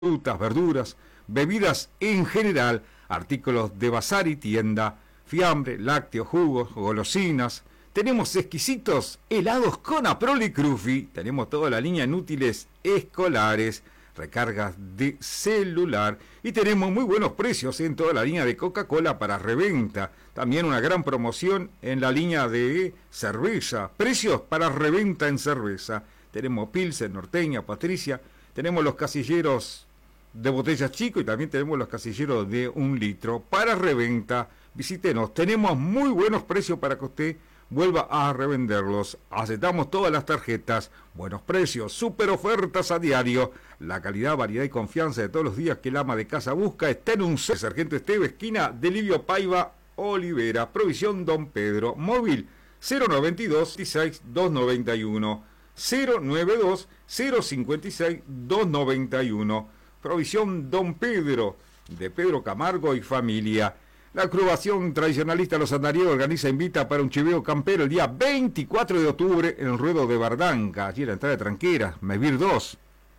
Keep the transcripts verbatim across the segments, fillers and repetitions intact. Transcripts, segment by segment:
frutas, verduras, bebidas en general, artículos de bazar y tienda, fiambre, lácteos, jugos, golosinas. Tenemos exquisitos helados con Aprol y Crufi. Tenemos toda la línea en útiles escolares, recargas de celular. Y tenemos muy buenos precios en toda la línea de Coca-Cola para reventa. También una gran promoción en la línea de cerveza. Precios para reventa en cerveza. Tenemos Pilsen, Norteña, Patricia. Tenemos los casilleros de botellas chico y también tenemos los casilleros de un litro para reventa. Visítenos, tenemos muy buenos precios para que usted vuelva a revenderlos. Aceptamos todas las tarjetas, buenos precios, super ofertas a diario. La calidad, variedad y confianza de todos los días que el ama de casa busca está en un Sargento Esteve, esquina de Livio Paiva, Olivera, Provisión Don Pedro, móvil cero noventa y dos, veintiséis, doscientos noventa y uno, cero noventa y dos, cero cincuenta y seis, doscientos noventa y uno. Provisión Don Pedro, de Pedro Camargo y familia. La agrupación tradicionalista Los Andariegos organiza e invita para un chiveo campero el día veinticuatro de octubre en el ruedo de Bardanca, allí en la entrada de Tranqueras, Mevir dos.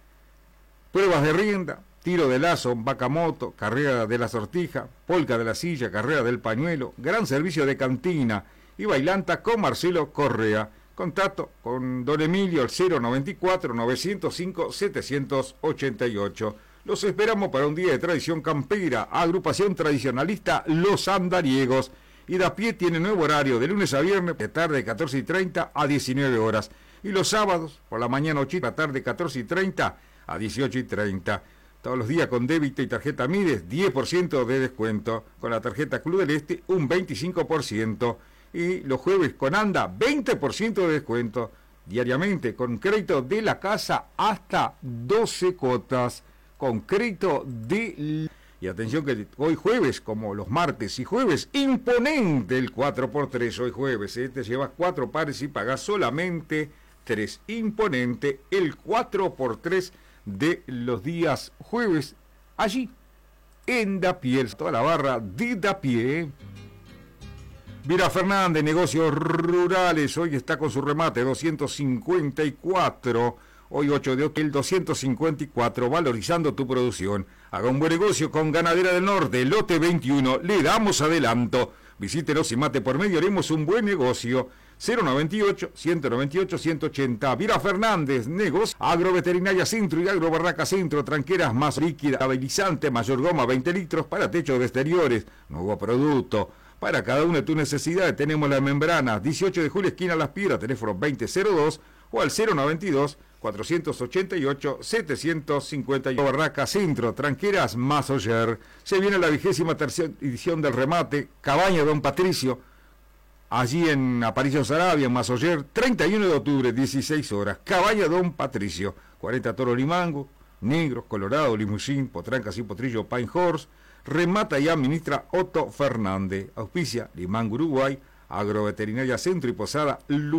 Pruebas de rienda, tiro de lazo, vacamoto, carrera de la sortija, polca de la silla, carrera del pañuelo, gran servicio de cantina y bailanta con Marcelo Correa. Contacto con don Emilio al cero noventa y cuatro, novecientos cinco, setecientos ochenta y ocho. Los esperamos para un día de tradición campera, agrupación tradicionalista Los Andariegos. Y de a pie tiene nuevo horario de lunes a viernes, de tarde catorce y treinta a diecinueve horas. Y los sábados, por la mañana ocho y la tarde catorce y treinta a dieciocho y treinta. Todos los días con débito y tarjeta Mides, diez por ciento de descuento. Con la tarjeta Club del Este, un veinticinco por ciento. Y los jueves con ANDA, veinte por ciento de descuento. Diariamente con crédito de la casa hasta doce cuotas. Con crédito de... Y atención que hoy jueves, como los martes y jueves, imponente el cuatro por tres hoy jueves. ¿eh? Te llevas cuatro pares y pagas solamente tres. Imponente el cuatro por tres de los días jueves. Allí, en Dapiel, toda la barra de Dapiel. Vira Fernández, negocios rurales, hoy está con su remate doscientos cincuenta y cuatro. Hoy ocho de octubre, el doscientos cincuenta y cuatro, valorizando tu producción. Haga un buen negocio con Ganadera del Norte, lote veintiuno, le damos adelanto. Visítenos y mate por medio, haremos un buen negocio. cero noventa y ocho, ciento noventa y ocho, ciento ochenta. Vira Fernández, negocio. Agroveterinaria Centro y Agrobarraca Centro, tranqueras más líquida, habilizante, mayor goma, veinte litros para techo de exteriores. Nuevo producto. Para cada una de tus necesidades tenemos la membrana. dieciocho de julio, esquina Las Piedras, teléfono veinte cero dos o al cero noventa y dos, cuatrocientos ochenta y ocho, setecientos cincuenta y uno. Barraca Centro, tranqueras Masoyer. Se viene la vigésima tercera edición del remate, Cabaña Don Patricio, allí en Aparicio Sarabia, en Masoyer, treinta y uno de octubre, dieciséis horas. Cabaña Don Patricio, cuarenta toros limango, negros, colorado, limusín, potrancas y potrillo, Pine Horse. Remata y administra Otto Fernández. Auspicia Limango Uruguay, Agroveterinaria Centro y Posada Lu